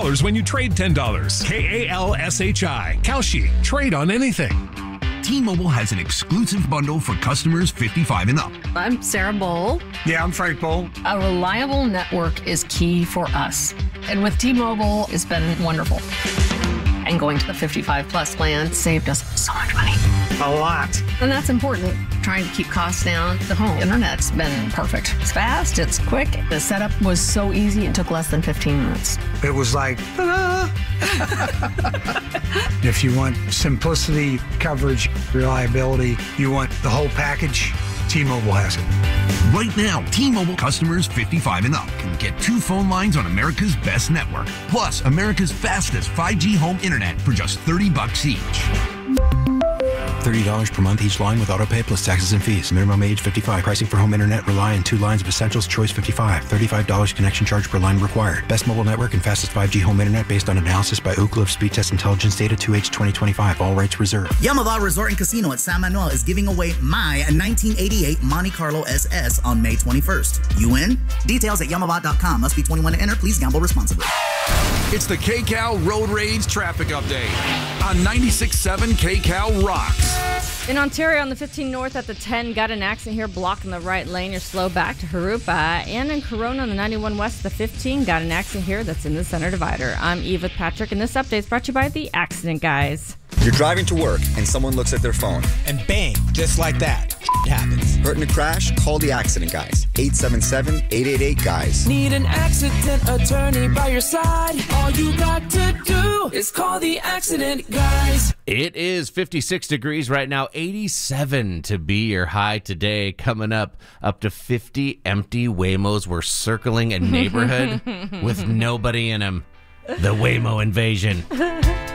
$10 when you trade $10. KALSHI. Kalshi. Trade on anything. T-Mobile has an exclusive bundle for customers 55 and up. I'm Sarah Bowl. Yeah, I'm Frank Bowl. A reliable network is key for us. And with T-Mobile, it's been wonderful. And going to the 55 plus plan saved us so much money. A lot. And that's important. Trying to keep costs down. The home internet's been perfect. It's fast, it's quick. The setup was so easy, it took less than 15 minutes. It was like, ta-da! If you want simplicity, coverage, reliability, you want the whole package, T-Mobile has it. Right now, T-Mobile customers 55 and up can get 2 phone lines on America's best network, plus America's fastest 5G home internet for just $30 each. $30 per month each line with autopay plus taxes and fees. Minimum age 55. Pricing for home internet rely on 2 lines of Essentials Choice 55. $35 connection charge per line required. Best mobile network and fastest 5G home internet based on analysis by Ookla of Speed Test Intelligence data 2H 2025. All rights reserved. Yamava Resort and Casino at San Manuel is giving away my 1988 Monte Carlo SS on May 21st. You in? Details at yamava.com. Must be 21 to enter. Please gamble responsibly. It's the KCAL Road Rage Traffic Update on 96.7 KCAL Rocks. In Ontario on the 15 North at the 10, got an accident here blocking the right lane. You're slow back to Harupa. And in Corona on the 91 West at the 15, got an accident here that's in the center divider. I'm Eve with Patrick, and this update is brought to you by the Accident Guys. You're driving to work and someone looks at their phone. And bang, just like that, it happens. Hurt in a crash? Call the Accident Guys. 877-888-GUYS. Need an accident attorney by your side? All you got to do is call the Accident Guys. It is 56 degrees right now, 87 to be your high today. Coming up to 50 empty Waymos. We're circling a neighborhood with nobody in them. The Waymo invasion.